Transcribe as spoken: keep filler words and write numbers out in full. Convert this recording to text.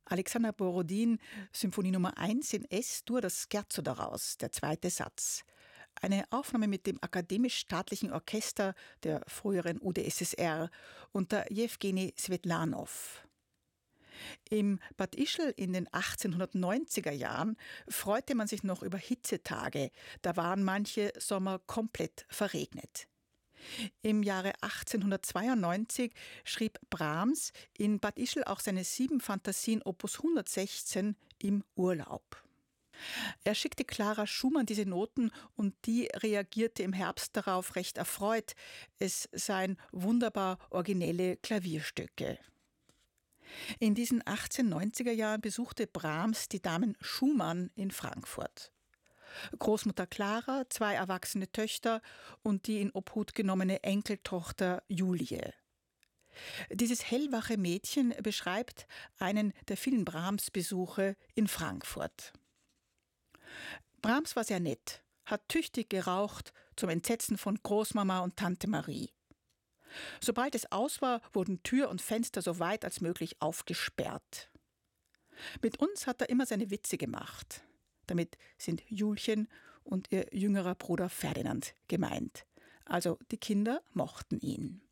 Alexander Borodin, Symphonie Nummer eins in S-Dur, das Scherzo daraus, der zweite Satz. Eine Aufnahme mit dem Akademisch-Staatlichen Orchester der früheren U d S S R unter Jewgeni Swetlanow. Im Bad Ischl in den achtzehnhundertneunziger Jahren freute man sich noch über Hitzetage. Da waren manche Sommer komplett verregnet. Im Jahre achtzehnhundertzweiundneunzig schrieb Brahms in Bad Ischl auch seine sieben Fantasien Opus hundertsechzehn im Urlaub. Er schickte Clara Schumann diese Noten und die reagierte im Herbst darauf recht erfreut. Es seien wunderbar originelle Klavierstücke. In diesen achtzehnhundertneunziger Jahren besuchte Brahms die Damen Schumann in Frankfurt. Großmutter Clara, zwei erwachsene Töchter und die in Obhut genommene Enkeltochter Julie. Dieses hellwache Mädchen beschreibt einen der vielen Brahms-Besuche in Frankfurt. Brahms war sehr nett, hat tüchtig geraucht, zum Entsetzen von Großmama und Tante Marie. Sobald es aus war, wurden Tür und Fenster so weit als möglich aufgesperrt. Mit uns hat er immer seine Witze gemacht. Damit sind Julchen und ihr jüngerer Bruder Ferdinand gemeint. Also die Kinder mochten ihn.